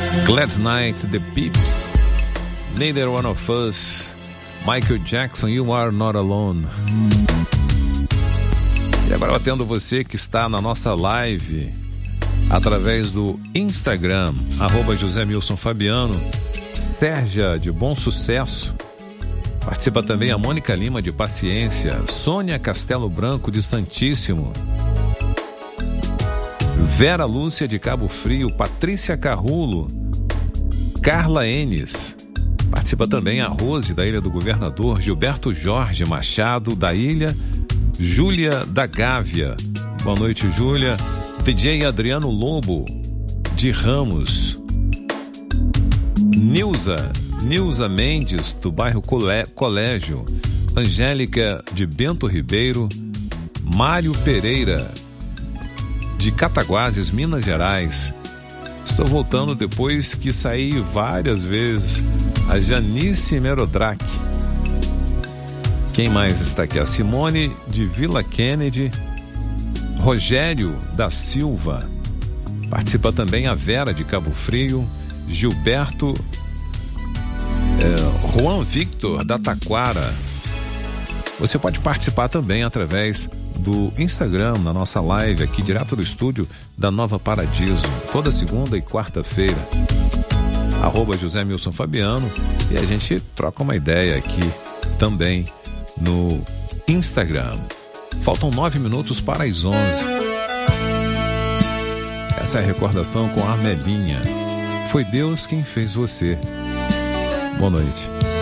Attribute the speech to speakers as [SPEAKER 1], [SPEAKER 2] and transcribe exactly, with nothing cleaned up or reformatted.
[SPEAKER 1] Glad Night, The Pips, Neither One of Us, Michael Jackson, You Are Not Alone. E agora atendo você que está na nossa live através do Instagram, arroba José Milson Fabiano, Sérgia de Bom Sucesso. Participa também a Mônica Lima de Paciência, Sônia Castelo Branco de Santíssimo, Vera Lúcia de Cabo Frio, Patrícia Carrulo, Carla Enes. Participa também a Rose da Ilha do Governador, Gilberto Jorge Machado da Ilha, Júlia da Gávea. Boa noite, Júlia. D J Adriano Lobo de Ramos, Nilza, Nilza Mendes do bairro Colégio, Angélica de Bento Ribeiro, Mário Pereira de Cataguases, Minas Gerais. Estou voltando depois que saí várias vezes. A Janice Merodrac. Quem mais está aqui? A Simone de Vila Kennedy, Rogério da Silva. Participa também a Vera de Cabo Frio, Gilberto, é, Juan Victor da Taquara. Você pode participar também através do Instagram, na nossa live aqui direto do estúdio da Nova Paradiso, toda segunda e quarta-feira, arroba José Milson Fabiano, e a gente troca uma ideia aqui também no Instagram. Faltam nove minutos para as onze. Essa é a recordação com a Armelinha. Foi Deus quem fez você. Boa noite.